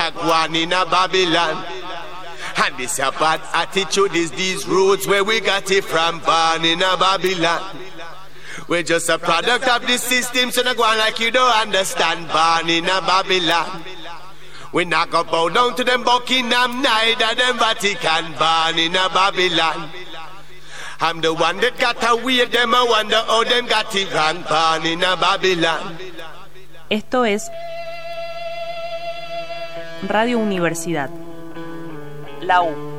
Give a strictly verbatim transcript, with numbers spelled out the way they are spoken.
a gwan in a Babylon. And this a bad attitude is these roots where we got it from, born in a Babylon. We're just a product of the system, so no go on like you don't understand, born in a Babylon. We not go bow down to them Buckingham, neither them Vatican, born in a Babylon. I'm the one that got away, them I wonder how them got it wrong, born in a Babylon. Esto es Radio Universidad, la U.